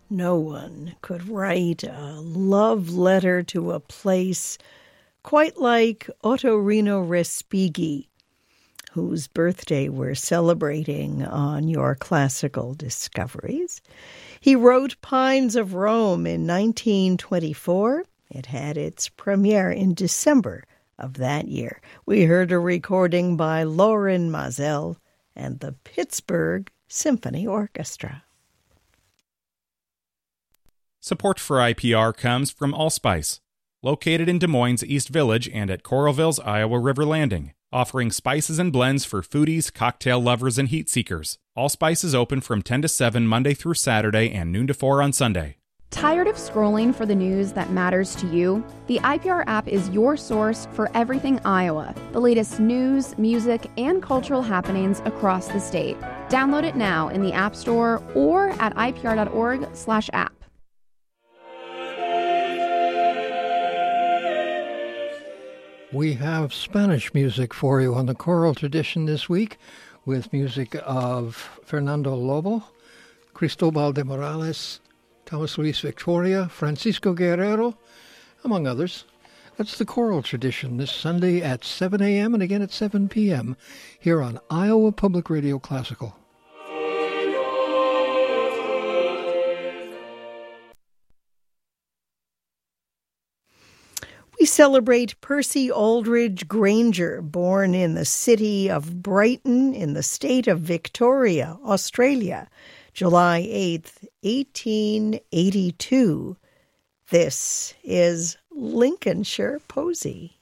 No one could write a love letter to a place quite like Ottorino Respighi, whose birthday we're celebrating on Your Classical Discoveries. He wrote Pines of Rome in 1924. It had its premiere in December of that year. We heard a recording by Lorin Maazel and the Pittsburgh Symphony Orchestra. Support for IPR comes from Allspice, located in Des Moines East Village and at Coralville's Iowa River Landing, offering spices and blends for foodies, cocktail lovers, and heat seekers. Allspice is open from 10 to 7 Monday through Saturday and noon to 4 on Sunday. Tired of scrolling for the news that matters to you? The IPR app is your source for everything Iowa, the latest news, music, and cultural happenings across the state. Download it now in the App Store or at ipr.org/app. We have Spanish music for you on the choral tradition this week with music of Fernando Lobo, Cristobal de Morales, Thomas Luis Victoria, Francisco Guerrero, among others. That's the choral tradition this Sunday at 7 a.m. and again at 7 p.m. here on Iowa Public Radio Classical. We celebrate Percy Aldridge Granger, born in the city of Brighton in the state of Victoria, Australia, July 8th, 1882. This is Lincolnshire Posy.